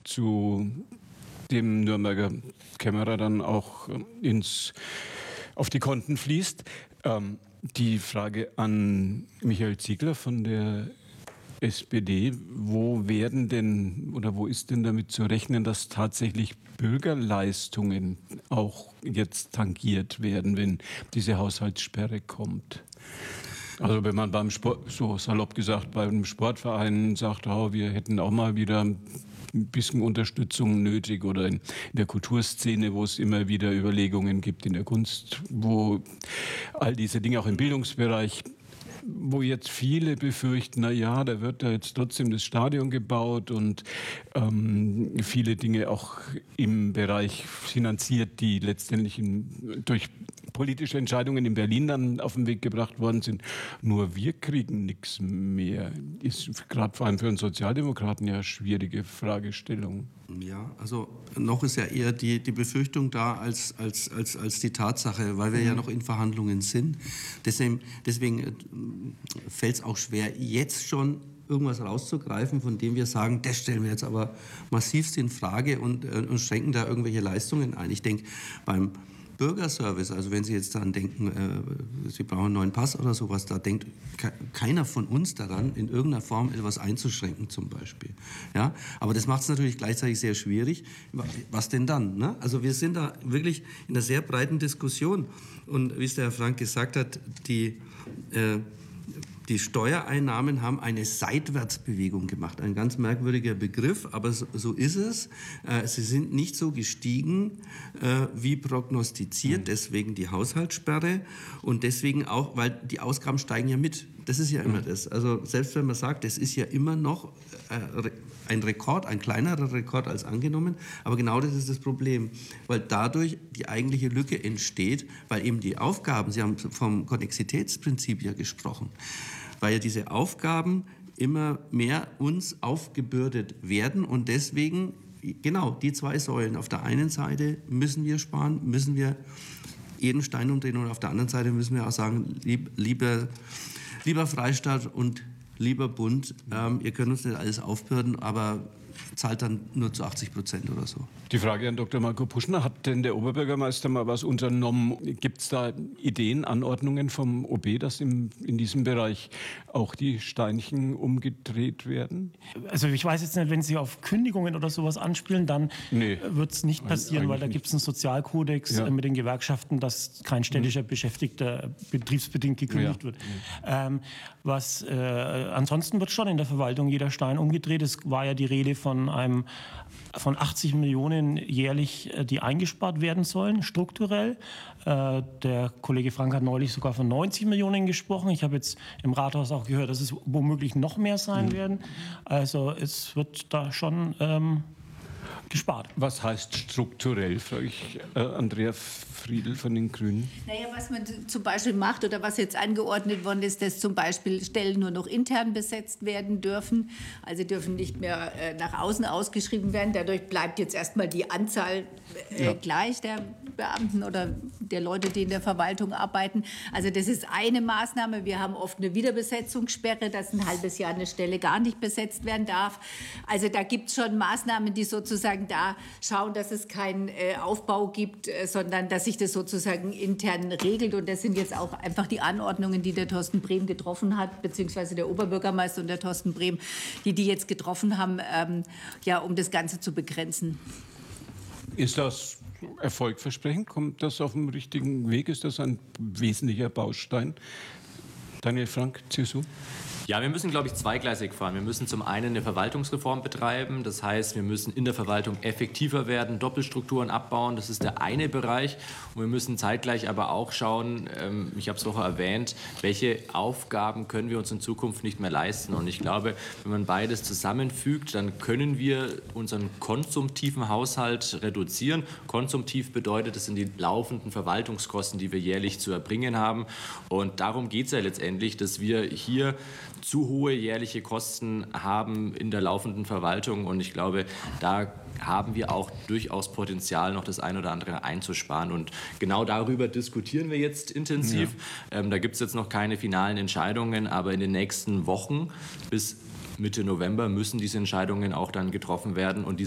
zu dem Nürnberger Kämmerer dann auch auf die Konten fließt. Die Frage an Michael Ziegler von der SPD, wo ist denn damit zu rechnen, dass tatsächlich Bürgerleistungen auch jetzt tangiert werden, wenn diese Haushaltssperre kommt? Also wenn man beim Sport, so salopp gesagt, beim Sportverein sagt, oh, wir hätten auch mal wieder ein bisschen Unterstützung nötig, oder in der Kulturszene, wo es immer wieder Überlegungen gibt, in der Kunst, wo all diese Dinge, auch im Bildungsbereich, wo jetzt viele befürchten, na ja, da wird da jetzt trotzdem das Stadion gebaut und viele Dinge auch im Bereich finanziert, die letztendlich durch politische Entscheidungen in Berlin dann auf den Weg gebracht worden sind. Nur wir kriegen nichts mehr. Ist gerade vor allem für uns Sozialdemokraten ja eine schwierige Fragestellung. Ja, also noch ist ja eher die Befürchtung da als die Tatsache, weil wir ja noch in Verhandlungen sind. Deswegen fällt es auch schwer, jetzt schon irgendwas rauszugreifen, von dem wir sagen, das stellen wir jetzt aber massivst in Frage und schränken da irgendwelche Leistungen ein. Ich denke, beim Bürgerservice, also wenn Sie jetzt daran denken, Sie brauchen einen neuen Pass oder sowas, da denkt keiner von uns daran, in irgendeiner Form etwas einzuschränken zum Beispiel. Ja? Aber das macht es natürlich gleichzeitig sehr schwierig. Was denn dann? Ne? Also wir sind da wirklich in einer sehr breiten Diskussion. Und wie es der Herr Frank gesagt hat, die Steuereinnahmen haben eine Seitwärtsbewegung gemacht. Ein ganz merkwürdiger Begriff, aber so ist es. Sie sind nicht so gestiegen wie prognostiziert, deswegen die Haushaltssperre und deswegen auch, weil die Ausgaben steigen ja mit. Das ist ja immer das. Also selbst wenn man sagt, es ist ja immer noch ein Rekord, ein kleinerer Rekord als angenommen, aber genau das ist das Problem, weil dadurch die eigentliche Lücke entsteht, weil eben die Aufgaben, Sie haben vom Konnexitätsprinzip ja gesprochen, weil ja diese Aufgaben immer mehr uns aufgebürdet werden und deswegen, genau, die zwei Säulen. Auf der einen Seite müssen wir sparen, müssen wir jeden Stein umdrehen und auf der anderen Seite müssen wir auch sagen, lieber Freistaat und lieber Bund, ihr könnt uns nicht alles aufbürden, aber zahlt dann nur zu 80% oder so. Die Frage an Dr. Marco Puschner, hat denn der Oberbürgermeister mal was unternommen? Gibt es da Ideen, Anordnungen vom OB, dass in diesem Bereich auch die Steinchen umgedreht werden? Also ich weiß jetzt nicht, wenn Sie auf Kündigungen oder sowas anspielen, dann wird es nicht passieren, weil da gibt es einen Sozialkodex mit den Gewerkschaften, dass kein städtischer Beschäftigter betriebsbedingt gekündigt wird. Ansonsten wird schon in der Verwaltung jeder Stein umgedreht. Es war ja die Rede von 80 Millionen jährlich, die eingespart werden sollen, strukturell. Der Kollege Frank hat neulich sogar von 90 Millionen gesprochen. Ich habe jetzt im Rathaus auch gehört, dass es womöglich noch mehr sein werden. Also es wird da schon gespart. Was heißt strukturell, frage ich Andrea Friedl von den Grünen? Naja, was man zum Beispiel macht oder was jetzt angeordnet worden ist, dass zum Beispiel Stellen nur noch intern besetzt werden dürfen. Also dürfen nicht mehr nach außen ausgeschrieben werden. Dadurch bleibt jetzt erstmal die Anzahl gleich der Beamten oder der Leute, die in der Verwaltung arbeiten. Also das ist eine Maßnahme. Wir haben oft eine Wiederbesetzungssperre, dass ein halbes Jahr eine Stelle gar nicht besetzt werden darf. Also da gibt es schon Maßnahmen, die sozusagen da schauen, dass es keinen Aufbau gibt, sondern dass sich das sozusagen intern regelt. Und das sind jetzt auch einfach die Anordnungen, die der Thorsten Brehm getroffen hat, beziehungsweise der Oberbürgermeister und der Thorsten Brehm, die jetzt getroffen haben, um das Ganze zu begrenzen. Ist das erfolgversprechend? Kommt das auf dem richtigen Weg? Ist das ein wesentlicher Baustein? Daniel Frank, CSU? Ja, wir müssen, glaube ich, zweigleisig fahren. Wir müssen zum einen eine Verwaltungsreform betreiben. Das heißt, wir müssen in der Verwaltung effektiver werden, Doppelstrukturen abbauen. Das ist der eine Bereich. Und wir müssen zeitgleich aber auch schauen, ich habe es vorher erwähnt, welche Aufgaben können wir uns in Zukunft nicht mehr leisten. Und ich glaube, wenn man beides zusammenfügt, dann können wir unseren konsumtiven Haushalt reduzieren. Konsumtiv bedeutet, das sind die laufenden Verwaltungskosten, die wir jährlich zu erbringen haben. Und darum geht es ja letztendlich, dass wir hier zu hohe jährliche Kosten haben in der laufenden Verwaltung. Und ich glaube, da haben wir auch durchaus Potenzial, noch das ein oder andere einzusparen. Und genau darüber diskutieren wir jetzt intensiv. Ja. Da gibt es jetzt noch keine finalen Entscheidungen, aber in den nächsten Wochen bis Mitte November müssen diese Entscheidungen auch dann getroffen werden. Und